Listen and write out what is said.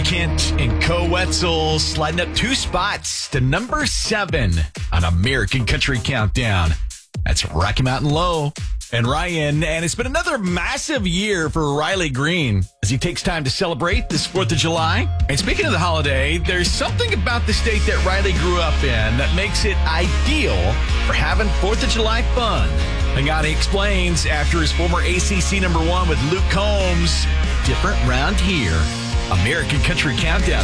Corey Kent and Co Wetzel sliding up 2 spots to number 7 on American Country Countdown. That's Rocky Mountain Low and Ryan. And it's been another massive year for Riley Green as he takes time to celebrate this 4th of July. And speaking of the holiday, there's something about the state that Riley grew up in that makes it ideal for having 4th of July fun. Hang on, he explains after his former ACC #1 with Luke Combs. Different round here. American Country Countdown.